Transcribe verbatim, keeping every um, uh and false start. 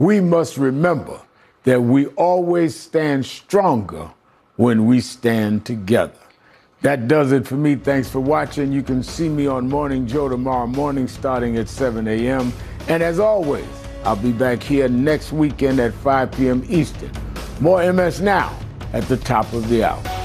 we must remember that we always stand stronger when we stand together. That does it for me. Thanks for watching. You can see me on Morning Joe tomorrow morning starting at seven a m And as always, I'll be back here next weekend at five p m Eastern. More M S Now at the top of the hour.